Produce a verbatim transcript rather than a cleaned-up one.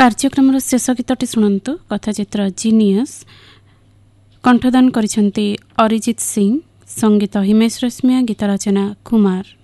କାର୍ଯ୍ୟକ୍ରମର ଶେଷ ଗୀତଟି ଶୁଣନ୍ତୁ କଥାଚିତ୍ର ଜିନିୟସ୍ कंठदान करिसेंती अरिजित सिंह संगीत हिमेश रेशमिया गीत रचना कुमार।